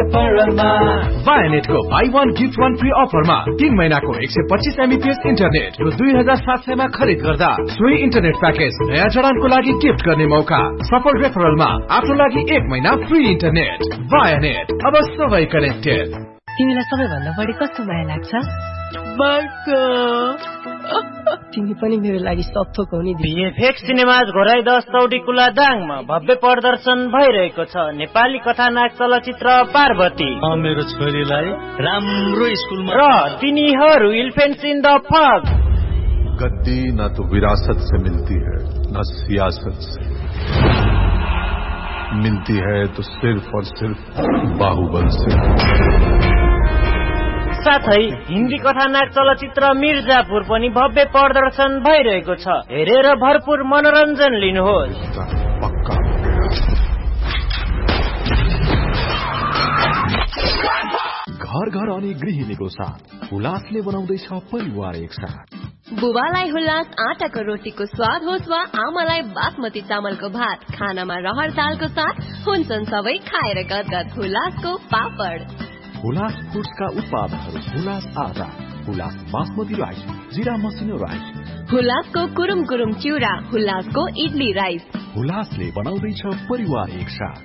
रेफरलमा वायनेटको by 1 gift 1 free अफरमा 3 महिनाको 125 MBPS internet रु 2700 मा खरिद गर्दा सोही इन्टरनेट प्याकेज नयाँ जडानको लागि गिफ्ट गर्ने मौका। सफल रेफरलमा आफ्नो लागि 1 महिना फ्री इन्टरनेट। वायनेट, अब सबै कनेक्टेड। तिमीलाई सबैभन्दा बढी कस्तो माया लाग्छ? तिमी पनि मेरो लागि सत्थोक हो नि। VFX सिनेमाज घोराई 10 चौडीकुला दाङमा भव्य प्रदर्शन भइरहेको छ नेपाली कथानाक चलचित्र पार्वती। मेरो छोरीलाई राम्रो स्कुलमा र तिनीहरू इल्फेन्स इन द फग। गद्दी न तो विरासत से मिलती है न सियासत से, मिलती है तो सिर्फ और सिर्फ बाहुबल से। साथै हिन्दी कथानाक चलचित्र मिर्जापुर पनि भव्य प्रदर्शन भइरहेको छ। हेरेर भरपूर मनोरञ्जन लिनुहोस्। घर घर अनि गृहिणीको साथ हुलासले बनाउँदैछ परिवार एकसाथ। बुबालाई हुलास आटाको रोटीको स्वाद होस् वा आमालाई बासमती चामलको भात, खानामा रहर दालको साथ हुन्छन् सबै खाएर गदगद हुलासको पापड। हुलास फुड्सका उत्पादनहरू हुलास आटा, हुलास बासमती राइस, जिरा मसिनो राइस, हुलासको कुरुम कुरुम चिउरा, हुलासको इडली राइस। हुलासले बनाउँदैछ परिवार एकसाथ।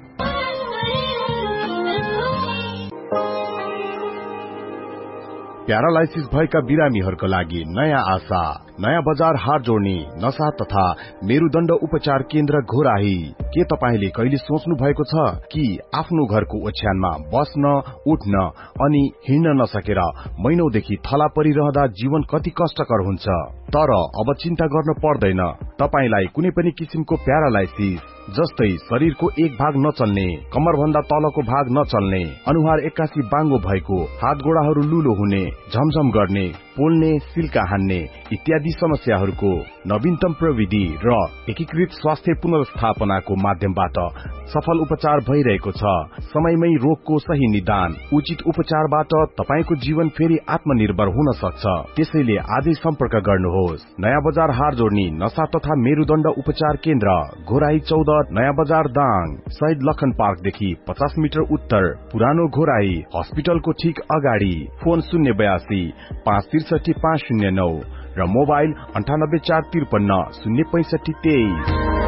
प्यारालाइसिस भएका बिरामीहरूका लागि नयाँ आशा, नयाँ बजार हात जोड्ने नशा तथा मेरुदण्ड उपचार केन्द्र घोराही। के तपाईले कहिले सोच्नु भएको छ कि आफ्नो घरको ओछ्यानमा बस्न, उठ्न अनि हिँड्न नसकेर महिनौदेखि थला परिरहँदा जीवन कति कष्टकर हुन्छ? तर अब चिन्ता गर्न पर्दैन। तपाईलाई कुनै पनि किसिमको प्यारालाइसिस जस्तै शरीरको एक भाग नचल्ने, कमरभन्दा तलको भाग नचल्ने, अनुहार एक्कासी बाङ्गो भएको, हात गोडाहरू लुलो हुने, झमझम गर्ने, पोल्ने, सिल्का हान्ने इत्यादि समस्याहरूको नवीनतम प्रविधि र एकीकृत स्वास्थ्य पुनर्स्थापनाको माध्यमबाट सफल उपचार भइरहेको छ। समयमै रोगको सही निदान, उचित उपचारबाट तपाईको जीवन फेरि आत्मनिर्भर हुन सक्छ। त्यसैले आजै सम्पर्क गर्नुहोस्। नयाँ बजार हार जोड्ने नशा तथा मेरुदण्ड उपचार केन्द्र घोराई 14 नयाँ बजार दाङ, शहीद लखन पार्कदेखि 50 मिटर उत्तर, पुरानो घोराई हस्पिटलको ठीक अगाडि। फोन 082 563 509 र मोबाइल 98 453 065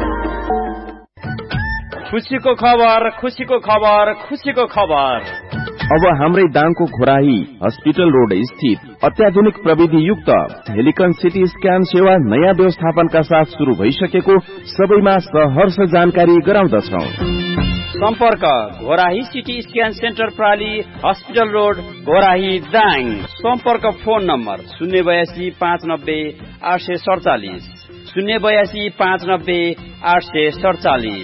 23। खुसीको खबर, खुसीको खबर, खुसीको खबर। अब हाम्रै दाङको घोराही हस्पिटल रोड स्थित अत्याधुनिक प्रविधि युक्त हेलिकन सिटी स्क्यान सेवा नयाँ व्यवस्थापनका साथ शुरू भइसकेको सबैमा सहर्ष जानकारी गराउँदछौ। सम्पर्क Ghorahi CT scan centre प्राली hospital road Ghorahi Dang. सम्पर्क फोन नम्बर 082 590 847 082 590 847।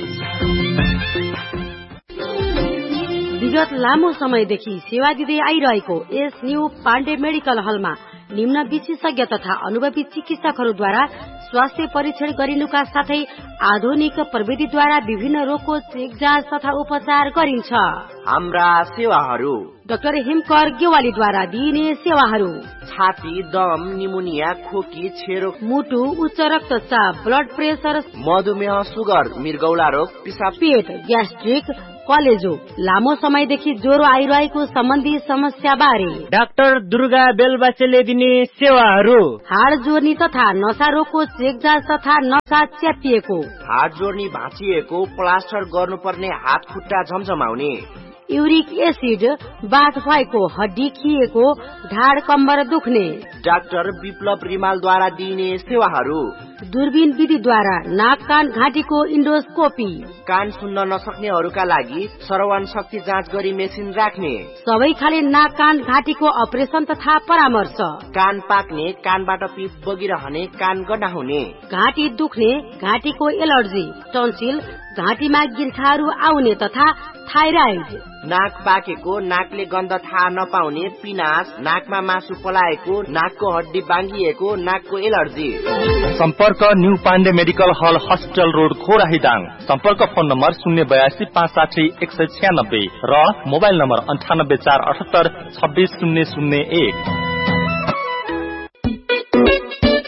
विगत लामो समयदेखि सेवा दिँदै आइरहेको एस न्यू पाण्डे मेडिकल हलमा निम्न विशेषज्ञ तथा अनुभवी चिकित्सकहरूद्वारा स्वास्थ्य परीक्षण गरिनुका साथै आधुनिक प्रविधिद्वारा विभिन्न रोगको चेक जाँच तथा उपचार गरिन्छ। हाम्रा सेवाहरू: डाक्टर हिमकर गेवालीद्वारा दिइने सेवाहरू: छाती, दम, निमोनिया, खोकी, छेरो, मुटु, उच्च रक्तचाप, ब्लड प्रेसर, मधुमेह, सुगर, मृगौला रोग, पिसाब, पेट, ग्यास्ट्रिक, कलेजो, लामो समयदेखि ज्वरो आइरहेको सम्बन्धी समस्या बारे डाक्टर दुर्गा बेलबासेले दिने सेवाहरू: हाड जोड्ने तथा नसा रोगको चेक जाँच तथा नसा च्यातिएको, हाड जोड्ने भाँचिएको, प्लास्टर गर्नुपर्ने हात खुट्टा झमझमाउने, युरिक एसिड, बाथ भएको, हड्डी खिएको, ढाड कम्बर दुख्ने। डाक्टर विप्लव रिमालद्वारा दिइने सेवाहरू: दूरबीन विधिद्वारा नाक कान घाँटीको इन्डोस्कोपी, कान सुन्न नसक्नेहरूका लागि श्रवण शक्ति जाँच गरी मेसिन राख्ने, सबै खाले नाक कान घाँटीको अपरेसन तथा परामर्श, कान पाक्ने, कानबाट पिप बगिरहने, कान गड्डा हुने, घाँटी दुख्ने, घाँटीको एलर्जी, टन्सिल, घाँटीमा गिर्खाहरू आउने तथा थाइराइड, नाक पाकेको, नाकले गन्ध थाहा नपाउने, पिनास, नाकमा मासु पलाएको, नाकको हड्डी बाङ्गिएको, नाकको एलर्जी। सम्पर्क न्यू पाण्डे मेडिकल हल हस्पिटल रोड घोराही दाङ। सम्पर्क फोन नम्बर 082 560 196 र मोबाइल नम्बर 98 478 26 001।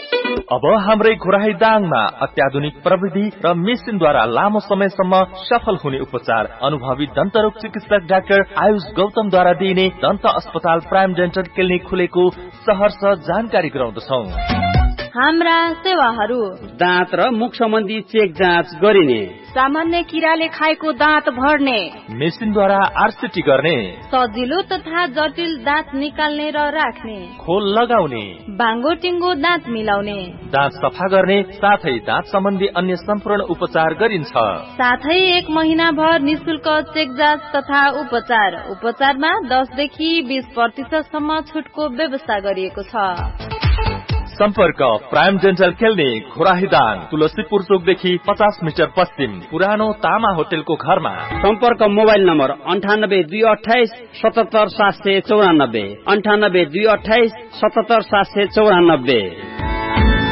अब हाम्रै घोराही दाङमा अत्याधुनिक प्रविधि र मेसिनद्वारा लामो समयसम्म सफल हुने उपचार अनुभवी दन्तरोग चिकित्सक डाक्टर आयुष गौतमद्वारा दिइने दन्त अस्पताल प्राइम डेन्टल क्लिनिक खुलेको सहर्ष जानकारी गराउँदछौ। हाम्रा सेवाहरू दाँत र मुख सम्बन्धी चेक जाँच गरिने, सामान्य किराले खाएको दाँत भर्ने, मेसिनद्वारा आरसिटी गर्ने, सजिलो तथा जटिल दाँत निकाल्ने र राख्ने, खोल लगाउने, बाङ्गो टिङ्गो दाँत मिलाउने, दाँत सफा गर्ने साथै दाँत सम्बन्धी अन्य सम्पूर्ण उपचार गरिन्छ। साथै 1 महिनाभर निशुल्क चेक जाँच तथा उपचारमा 10 देखि 20% सम्म छुटको व्यवस्था गरिएको छ। सम्पर्क prime dental clinic घोराहीदाङ, Tulsipur चोकदेखि 50 metre पश्चिम, पुरानो तामा होटेलको घरमा। सम्पर्क मोबाइल नम्बर 98 228 77 794, 98 228 77 794।